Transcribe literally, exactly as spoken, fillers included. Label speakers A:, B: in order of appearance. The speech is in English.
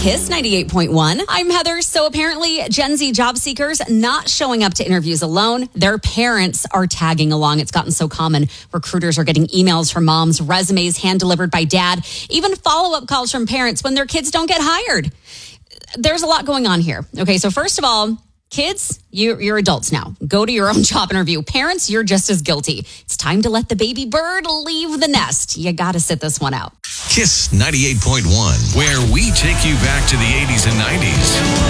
A: Kiss ninety-eight point one. I'm Heather. So apparently Gen Z job seekers not showing up to interviews alone. Their parents are tagging along. It's gotten so common. Recruiters are getting emails from moms, resumes hand-delivered by dad, even follow-up calls from parents when their kids don't get hired. There's a lot going on here. Okay, so first of all, kids, you, you're adults now. Go to your own job interview. Parents, you're just as guilty. It's time to let the baby bird leave the nest. You got to sit this one out.
B: Kiss ninety-eight point one, where we take you back to the eighties and nineties.